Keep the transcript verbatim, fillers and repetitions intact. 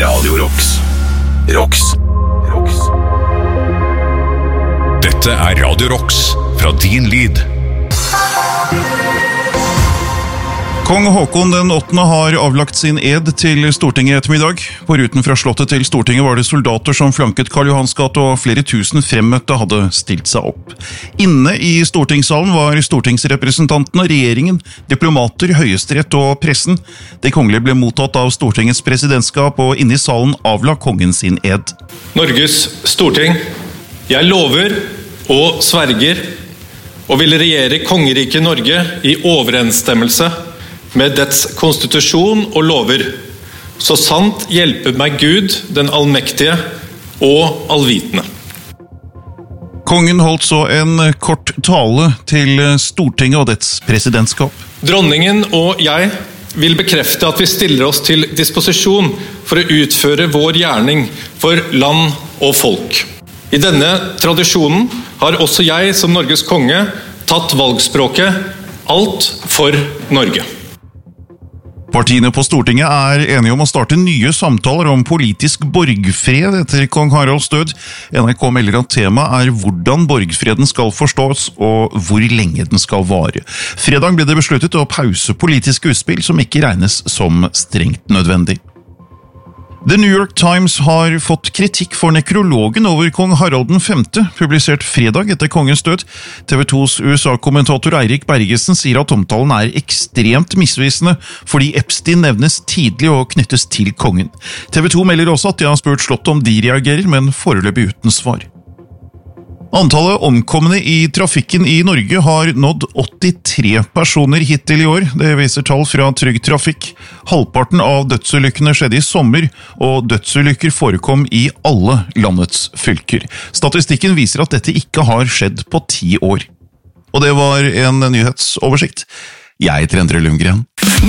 Radio Rocks. Rocks. Rocks. Dette er Radio Rocks fra din lyd. Kong Håkon den åttende har avlagt sin ed til Stortinget i ettermiddag. På ruten fra slottet til Stortinget var det soldater som flanket Karl Johans gate, og flere tusen fremmøtte hadde stilt seg opp. Inne i stortingssalen var stortingsrepresentantene, regjeringen, diplomater, høyesterett og pressen. Det kongelige ble mottatt av Stortingets presidentskap, og inne i salen avla kongen sin ed. Norges Storting, jeg lover og sverger og vil regjere kongeriket Norge i overensstemmelse med dets konstitusjon og lover, så sant hjelper meg Gud, den allmektige og allvitende. Kongen holdt så en kort tale til Stortinget og dets presidentskap. Dronningen og jeg vil bekrefte at vi stiller oss til disposisjon for å utføre vår gjerning for land og folk. I denne tradisjonen har også jeg som Norges konge tatt valgspråket alt for Norge. Partiene på Stortinget er enige om å starte nye samtaler om politisk borgfred etter kong Haralds død. N R K melder at temaet er hvordan borgfreden skal forstås og hvor lenge den skal vare. Fredag ble det besluttet å pause politiske utspill som ikke regnes som strengt nødvendig. The New York Times har fått kritikk for nekrologen over kong Harald den femte, publisert fredag etter kongens død. T V tos U S A-kommentator Eirik Bergesen sier at omtalen er ekstremt misvisende, fordi Epstein nevnes tidlig og knyttes til kongen. T V to melder også at de har spurt slottet om de reagerer, men foreløpig uten svar. Antallet omkomne i trafikken i Norge har nådd åttitre personer hittil i år. Det viser tall fra Trygg Trafikk. Halvparten av dødsulykkene skjedde i sommer, og dødsulykker forekom i alle landets fylker. Statistikken viser at dette ikke har skjedd på ti år. Og det var en nyhetsoversikt. Jeg heter Endre Lundgren.